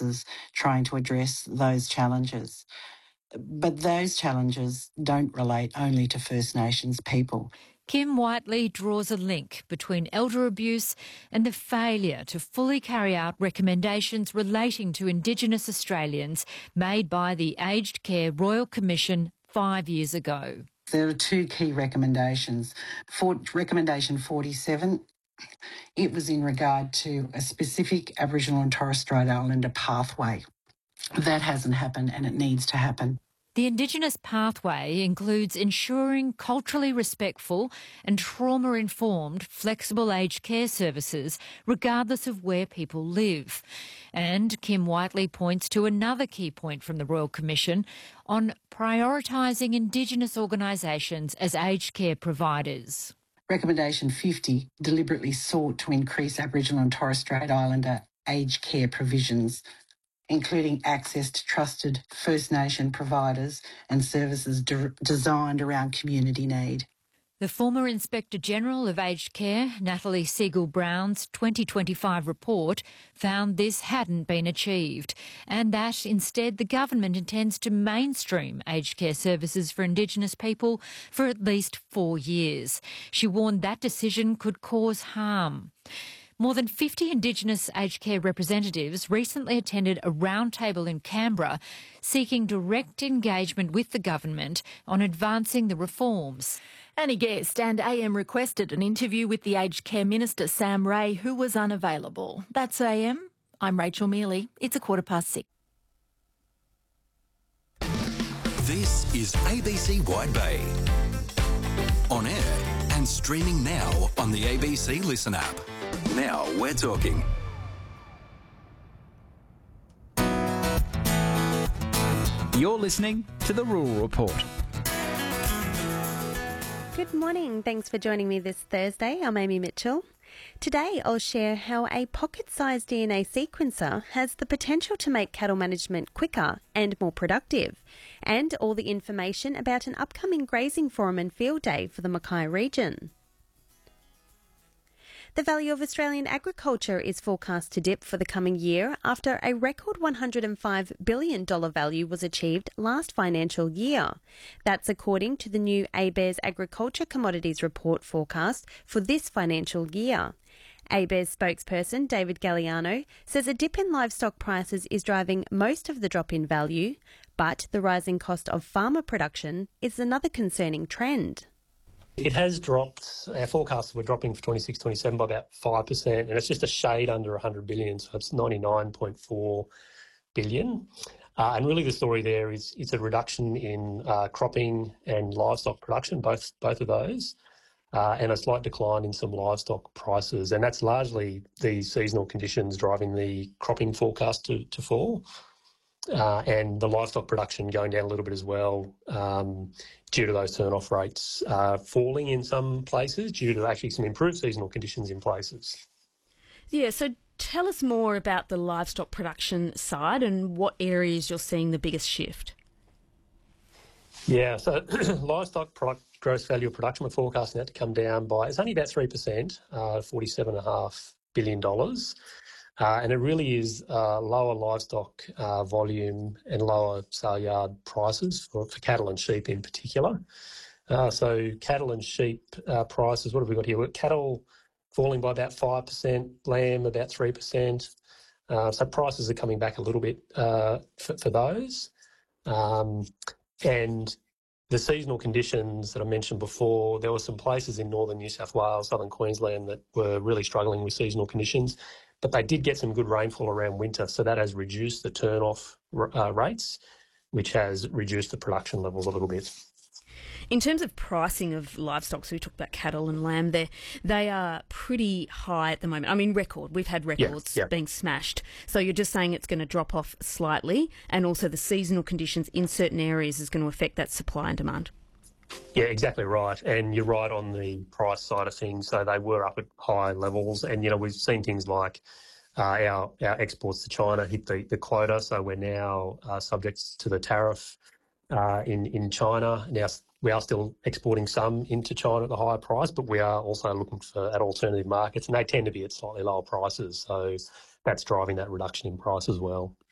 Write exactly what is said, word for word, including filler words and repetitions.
services trying to address those challenges. But those challenges don't relate only to First Nations people. Kim Whiteley draws a link between elder abuse and the failure to fully carry out recommendations relating to Indigenous Australians made by the Aged Care Royal Commission five years ago. There are two key recommendations. For recommendation forty-seven, it was in regard to a specific Aboriginal and Torres Strait Islander pathway. That hasn't happened and it needs to happen. The Indigenous pathway includes ensuring culturally respectful and trauma-informed flexible aged care services regardless of where people live. And Kim Whiteley points to another key point from the Royal Commission on prioritising Indigenous organisations as aged care providers. Recommendation fifty deliberately sought to increase Aboriginal and Torres Strait Islander aged care provisions, including access to trusted First Nation providers and services de- designed around community need. The former Inspector General of Aged Care, Natalie Siegel-Brown's twenty twenty-five report found this hadn't been achieved and that instead the government intends to mainstream aged care services for Indigenous people for at least four years. She warned that decision could cause harm. More than fifty Indigenous aged care representatives recently attended a roundtable in Canberra seeking direct engagement with the government on advancing the reforms. Annie Guest and A M requested an interview with the Aged Care Minister Sam Ray, who was unavailable. That's A M. I'm Rachel Mealy. It's a quarter past six. This is A B C Wide Bay. On air and streaming now on the A B C Listen app. Now we're talking. You're listening to The Rural Report. Good morning. Thanks for joining me this Thursday. I'm Amy Mitchell. Today I'll share how a pocket-sized D N A sequencer has the potential to make cattle management quicker and more productive, and all the information about an upcoming grazing forum and field day for the Mackay region. The value of Australian agriculture is forecast to dip for the coming year after a record one hundred five billion dollars value was achieved last financial year. That's according to the new ABARES Agriculture Commodities Report forecast for this financial year. ABARES spokesperson David Galliano says a dip in livestock prices is driving most of the drop in value, but the rising cost of farmer production is another concerning trend. It has dropped. Our forecasts were dropping for twenty-six twenty-seven by about five percent, and it's just a shade under one hundred billion dollars, so it's ninety-nine point four billion dollars. Uh, and really the story there is it's a reduction in uh, cropping and livestock production, both both of those, uh, and a slight decline in some livestock prices. And that's largely the seasonal conditions driving the cropping forecast to, to fall. Uh, and the livestock production going down a little bit as well um, due to those turn-off rates uh, falling in some places due to actually some improved seasonal conditions in places. Yeah, so tell us more about the livestock production side and what areas you're seeing the biggest shift. Yeah, so livestock product, gross value of production, we're forecasting that to come down by, it's only about three percent, uh, forty-seven point five billion dollars. Uh, and it really is uh, lower livestock uh, volume and lower sale yard prices for, for cattle and sheep in particular. Uh, so cattle and sheep uh, prices, what have we got here? We've got cattle falling by about five percent, lamb about three percent. Uh, so prices are coming back a little bit uh, for, for those. Um, and the seasonal conditions that I mentioned before, there were some places in northern New South Wales, southern Queensland that were really struggling with seasonal conditions. But they did get some good rainfall around winter, so that has reduced the turn-off uh, rates, which has reduced the production levels a little bit. In terms of pricing of livestock, so we talked about cattle and lamb there, they are pretty high at the moment. I mean, record. We've had records yeah, yeah. being smashed. So you're just saying it's going to drop off slightly, and also the seasonal conditions in certain areas is going to affect that supply and demand. Yeah, exactly right. And you're right on the price side of things. So they were up at high levels. And, you know, we've seen things like uh, our, our exports to China hit the, the quota. So we're now uh, subject to the tariff uh, in, in China. Now, we are still exporting some into China at the higher price, but we are also looking for at alternative markets, and they tend to be at slightly lower prices. So that's driving that reduction in price as well.